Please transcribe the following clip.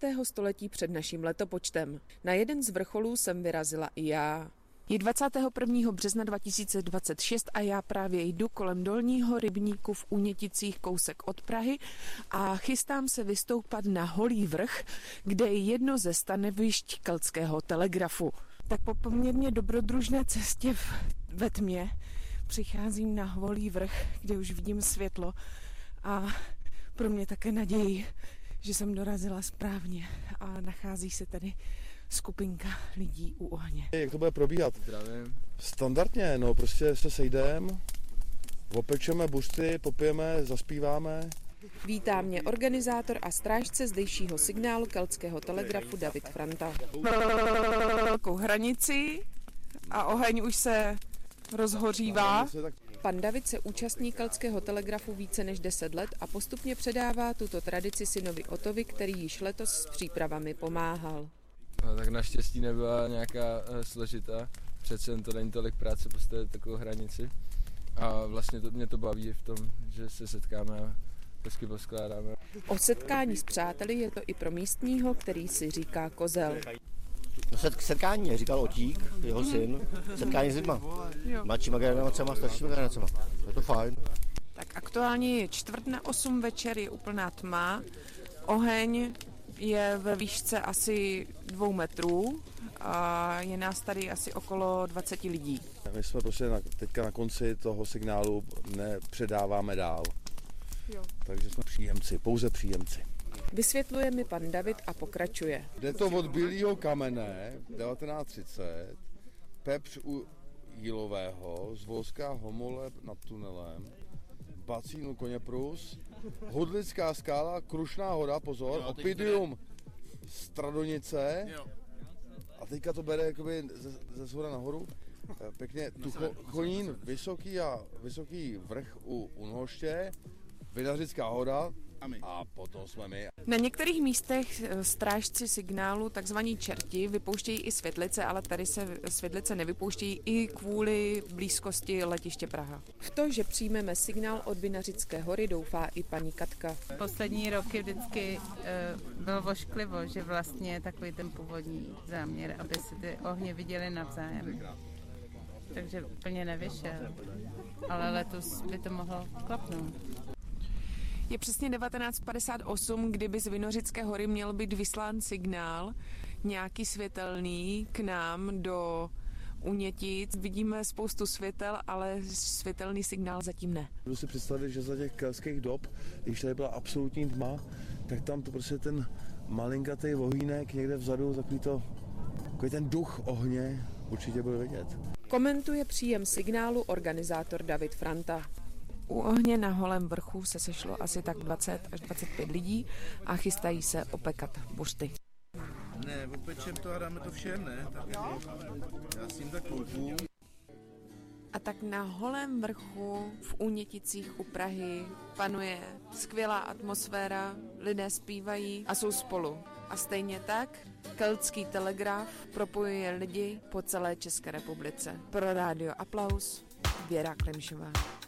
století před naším letopočtem. Na jeden z vrcholů jsem vyrazila i já. Je 21. března 2026 a já právě jdu kolem Dolního rybníku v Úněticích kousek od Prahy a chystám se vystoupat na Holý vrch, kde je jedno ze stanovišť Keltského telegrafu. Tak po poměrně dobrodružné cestě ve tmě přicházím na Holý vrch, kde už vidím světlo a pro mě také naději, že jsem dorazila správně a nachází se tady skupinka lidí u ohně. Jak to bude probíhat? Zdravím. Standardně, prostě se sejdeme, opečeme buřty, popijeme, zaspíváme. Vítá mě organizátor a strážce zdejšího signálu Keltského telegrafu David Franta. Velkou hranici a oheň už se rozhořívá. Pan David se účastní Keltského telegrafu více než 10 let a postupně předává tuto tradici synovi Otovi, který již letos s přípravami pomáhal. No, tak naštěstí nebyla nějaká složitá, přece jen to není tolik práce postavit takovou hranici. A vlastně mě to baví v tom, že se setkáme a hezky poskládáme. O setkání s přáteli je to i pro místního, který si říká Kozel. Setkání, říkal Otík, jeho syn, setkání s lidma. Mladšíma generacema, staršíma generacema. Je to fajn. Tak aktuálně je 7:45 večer, je úplná tma. Oheň je ve výšce asi 2 metrů a je nás tady asi okolo 20 lidí. My jsme teďka na konci toho signálu nepředáváme dál. Jo. Takže jsme příjemci, pouze příjemci. Vysvětluje mi pan David a pokračuje. Jde to od Bílého kamene 1930, Pepř u Jílového, z Volská Homole nad tunelem, Bacínu Koněprus, Hudlická skála, Krušná hora, pozor, Opidium Stradonice a teďka to bere jakoby ze shora nahoru, pěkně Tuchonín, vysoký vrch u Unhoště, Vydařická hora a potom jsme my. Na některých místech strážci signálu, takzvaní čerti, vypouštějí i světlice, ale tady se světlice nevypouštějí i kvůli blízkosti letiště Praha. V to, že přijmeme signál od Vinařické hory, doufá i paní Katka. Poslední roky vždycky bylo vošklivo, že vlastně takový ten původní záměr, aby si ty ohně viděli navzájem. Takže úplně nevyšel, ale letos by to mohlo klapnout. Je přesně 19:58, kdyby z Vinořické hory měl být vyslán signál, nějaký světelný k nám do Únětic. Vidíme spoustu světel, ale světelný signál zatím ne. Můžu si představit, že za těch keltských dob, když tady byla absolutní tma, tak tam to prostě ten malinkatý ohýnek někde vzadu, takový ten duch ohně určitě byl vidět. Komentuje příjem signálu organizátor David Franta. U ohně na Holém vrchu se sešlo asi tak 20 až 25 lidí a chystají se opekat buřty. Ne, opečem to a dáme to všem, ne? Tak já s tím tak kouknu. A tak na Holém vrchu v Úněticích u Prahy panuje skvělá atmosféra, lidé zpívají a jsou spolu. A stejně tak Keltský telegraf propojuje lidi po celé České republice. Pro rádio Aplaus, Věra Klemšová.